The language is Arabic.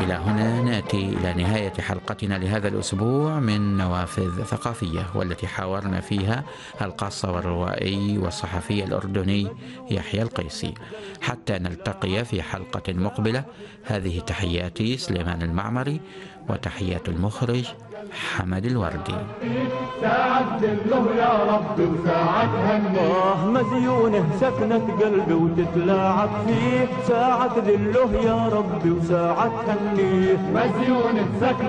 وإلى هنا نأتي إلى نهاية حلقتنا لهذا الأسبوع من نوافذ ثقافية، والتي حاورنا فيها القاص والروائي والصحفي الأردني يحيى القيسي. حتى نلتقي في حلقة مقبلة، هذه تحياتي سليمان المعمري، وتحيات المخرج حمد الوردي. ساعة له يا رب وساعة هنيه، مديونه سكنة قلبي وتتلاعب فيه، ساعة ذله يا رب وساعة هنيه، مديونه سكنة